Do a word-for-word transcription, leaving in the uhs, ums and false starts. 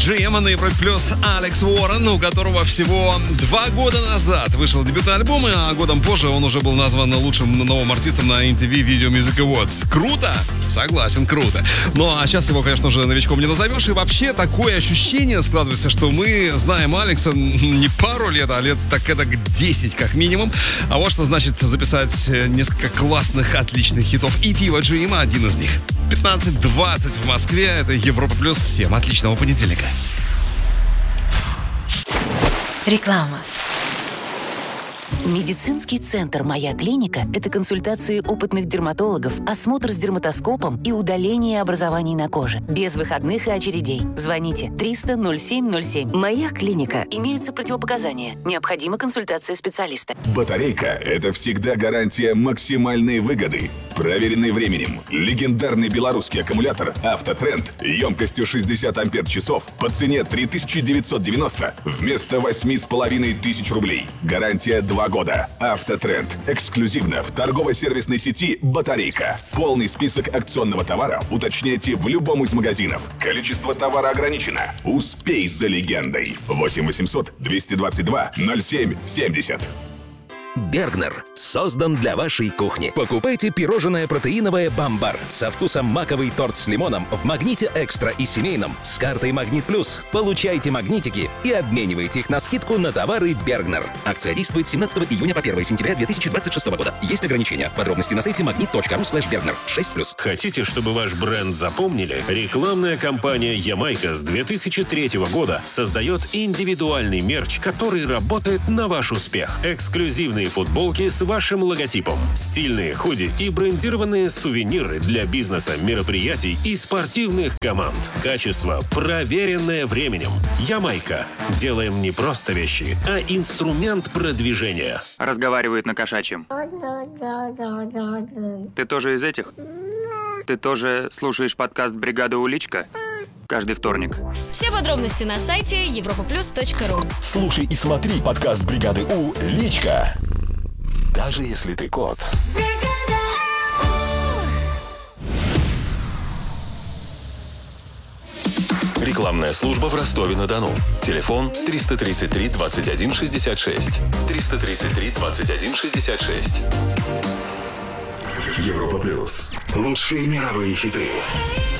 джи эм на Европе Плюс Алекс Уоррен, у которого всего два года назад вышел дебютный альбом, а годом позже он уже был назван лучшим новым артистом на эм ти ви Video Music Awards. Круто? Согласен, круто. Ну а сейчас его, конечно же, новичком не назовешь. И вообще такое ощущение складывается, что мы знаем Алекса не пару лет, а лет так это десять как минимум. А вот что значит записать несколько классных, отличных хитов. И Фива Джима один из них. пятнадцать двадцать в Москве. Это Европа Плюс. Всем отличного понедельника. Реклама. Медицинский центр «Моя клиника» — это консультации опытных дерматологов, осмотр с дерматоскопом и удаление образований на коже. Без выходных и очередей. Звоните триста ноль семь ноль семь. «Моя клиника». Имеются противопоказания. Необходима консультация специалиста. Батарейка – это всегда гарантия максимальной выгоды. Проверенный временем. Легендарный белорусский аккумулятор «Автотренд» емкостью шестьдесят ампер-часов по цене три тысячи девятьсот девяносто вместо восемь с половиной тысяч рублей. Гарантия два года. «Автотренд». Эксклюзивно в торгово-сервисной сети «Батарейка». Полный список акционного товара уточняйте в любом из магазинов. Количество товара ограничено. Успей за легендой. восемь восемьсот двести двадцать два ноль семь семьдесят. Бергнер создан для вашей кухни. Покупайте пирожное протеиновое «Бамбар» со вкусом маковый торт с лимоном в «Магните Экстра» и семейном с картой «Магнит Плюс». Получайте магнитики и обменивайте их на скидку на товары Бергнер. Акция действует с семнадцатого июня по первое сентября две тысячи двадцать шестого года. Есть ограничения. Подробности на сайте магнит точка ру слэш бергнер. шесть плюс. Хотите, чтобы ваш бренд запомнили? Рекламная кампания «Ямайка» с две тысячи третьего года создает индивидуальный мерч, который работает на ваш успех. Эксклюзивный футболки с вашим логотипом, стильные худи и брендированные сувениры для бизнеса, мероприятий и спортивных команд. Качество, проверенное временем. Ямайка. Делаем не просто вещи, а инструмент продвижения. Разговаривают на кошачьем. Ты тоже из этих? Ты тоже слушаешь подкаст «Бригада Уличка»? Каждый вторник. Все подробности на сайте европа плюс точка ру. Слушай и смотри подкаст «Бригады У» личка. Даже если ты кот. Рекламная служба в Ростове-на-Дону. Телефон триста тридцать три двадцать один шестьдесят шесть. триста тридцать три двадцать один шестьдесят шесть. Европа Плюс. Лучшие мировые хиты.